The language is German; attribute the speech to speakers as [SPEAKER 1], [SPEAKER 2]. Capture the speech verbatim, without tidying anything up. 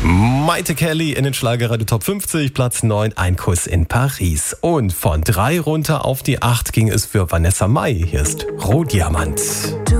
[SPEAKER 1] Maite Kelly in den Schlagerradio Top fünfzig, Platz neun, Ein Kuss in Paris. Und von drei runter auf die acht ging es für Vanessa Mai. Hier ist Rohdiamant.